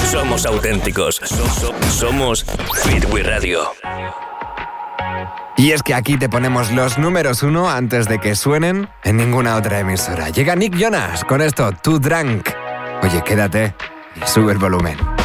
Somos auténticos. Somos Hit We Radio. Y es que aquí te ponemos los números 1 antes de que suenen en ninguna otra emisora. Llega Nick Jonas con esto, Too Drunk. Oye, quédate y sube el volumen.